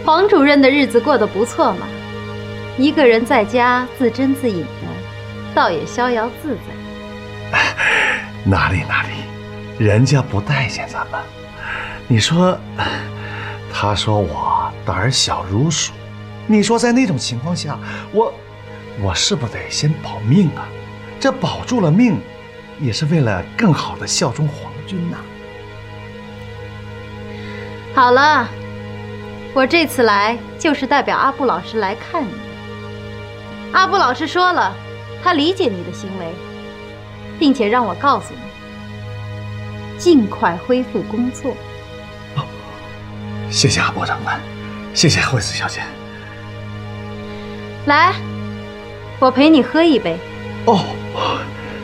黄主任的日子过得不错嘛，一个人在家自斟自饮的，倒也逍遥自在。 哪里，人家不待见咱们。你说，他说我胆小如鼠，你说在那种情况下，我是不是得先保命啊？这保住了命，也是为了更好的效忠皇军呐。 好了，我这次来就是代表阿布老师来看你的。阿布老师说了，他理解你的行为，并且让我告诉你，尽快恢复工作。 哦，谢谢阿波长官，谢谢惠子小姐。 来，我陪你喝一杯。 哦。